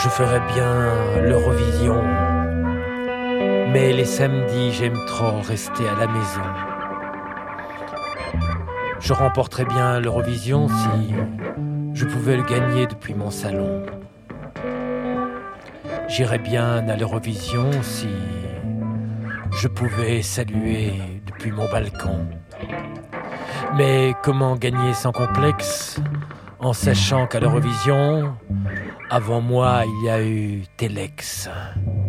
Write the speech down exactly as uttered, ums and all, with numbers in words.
Je ferais bien l'Eurovision, mais les samedis, j'aime trop rester à la maison. Je remporterais bien l'Eurovision si je pouvais le gagner depuis mon salon. J'irais bien à l'Eurovision si je pouvais saluer depuis mon balcon. Mais comment gagner sans complexe en sachant qu'à l'Eurovision, avant moi, il y a eu Telex.